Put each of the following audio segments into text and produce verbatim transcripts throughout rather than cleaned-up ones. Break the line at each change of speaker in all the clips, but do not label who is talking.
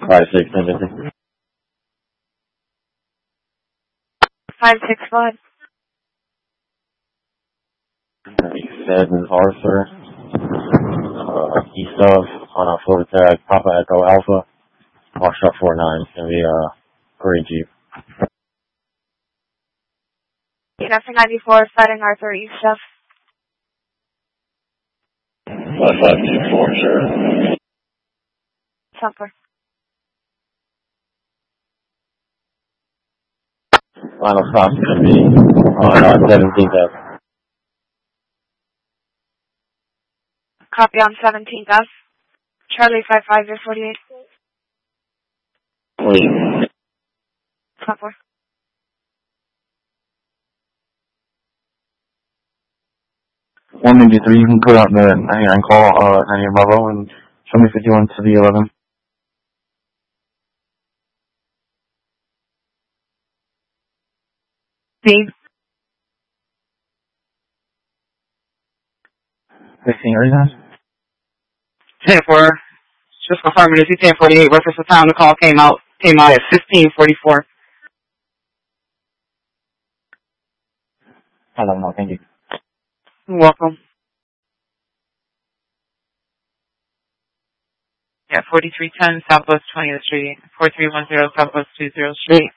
five six Timothy.
five six five.
seven Arthur. Uh, east of, on a Florida tag, Papa Echo Alpha. Washed up four nine. It's going to be a gray Jeep.
Nothing ninety-four, fighting Arthur east of.
five five two four, sir.
Supper.
Final stop's going to be on uh, seventeenth Avenue.
Copy on seventeenth F. Charlie five five zero forty-eight.
Please.
Supper.
one ninety-three, you can put out the ninety-nine call, uh, ninety-nine Bravo, and show me fifty-one to the eleven.
Steve.
fifteen, are you guys?
ten four. Just confirming this, ten forty-eight. Reference the time the call came out. Came out at fifteen forty-four.
I don't know, thank you.
You're welcome. Yeah, forty-three ten Southwest twentieth Street. four three one zero Southwest twentieth Street.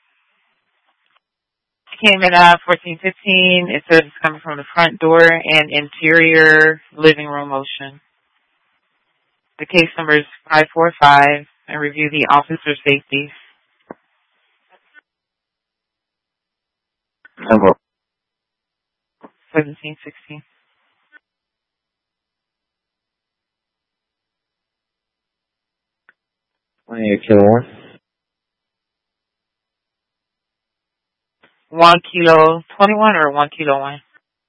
Came in at fourteen fifteen. It says it's coming from the front door and interior living room motion. The case number is five four five, and review the officer safety.
Number.
seventeen sixteen.
twenty-eight kilo one.
One kilo twenty-one or one kilo one?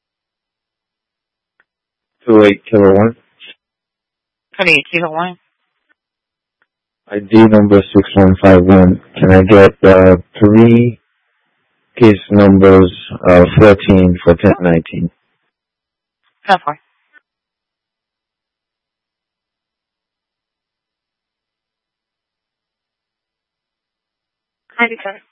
two eight kilo one.
twenty-eight kilo one.
I D number six one five one. Can I get uh, three case numbers uh, fourteen for ten nineteen?
ten four.
ninety-seven.